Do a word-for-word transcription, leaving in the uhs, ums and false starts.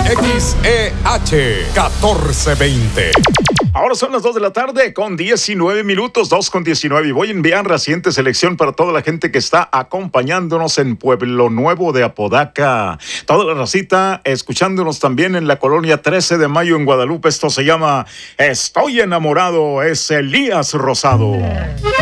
X E H catorce veinte. Ahora son las dos de la tarde con diecinueve minutos, dos con diecinueve. Y voy a enviar la siguiente selección para toda la gente que está acompañándonos en Pueblo Nuevo de Apodaca. Toda la racita escuchándonos también en la colonia trece de mayo en Guadalupe. Esto se llama Estoy enamorado, es Elías Rosado.